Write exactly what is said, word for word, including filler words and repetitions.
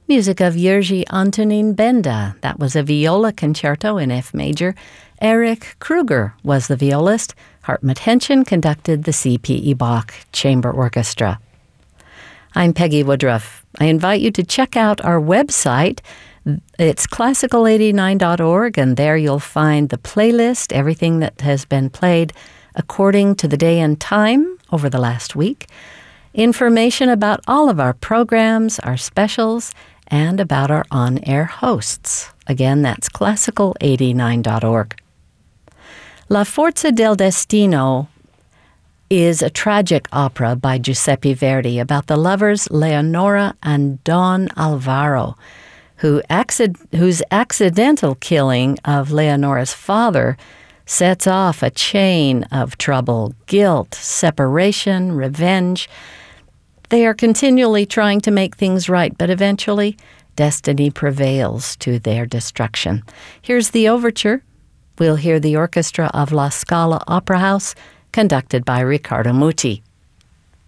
Music of Jerzy Antonín Benda. That was a viola concerto in F major. Erich Kruger was the violist. Hartmut Henschen conducted the C P E Bach Chamber Orchestra. I'm Peggy Woodruff. I invite you to check out our website. It's classical eighty-nine dot org, and there you'll find the playlist, everything that has been played according to the day and time over the last week, information about all of our programs, our specials, and about our on-air hosts. Again, that's classical eighty-nine dot org. La Forza del Destino is a tragic opera by Giuseppe Verdi about the lovers Leonora and Don Alvaro, who acci- whose accidental killing of Leonora's father sets off a chain of trouble, guilt, separation, revenge. They are continually trying to make things right, but eventually destiny prevails to their destruction. Here's the overture. We'll hear the orchestra of La Scala Opera House, conducted by Riccardo Muti.